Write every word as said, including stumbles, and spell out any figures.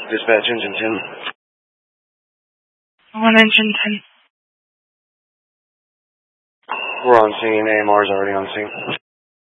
Dispatch engine ten. One engine ten. We're on scene. A M R's already on scene.